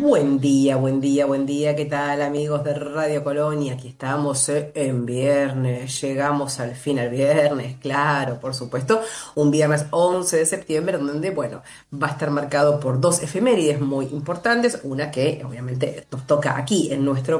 Buen día, buen día, buen día. ¿Qué tal, amigos de Radio Colonia? Aquí estamos en viernes. Llegamos al fin al viernes, claro, por supuesto. Un viernes 11 de septiembre, donde, bueno, va a estar marcado por dos efemérides muy importantes. Una que obviamente nos toca aquí en nuestro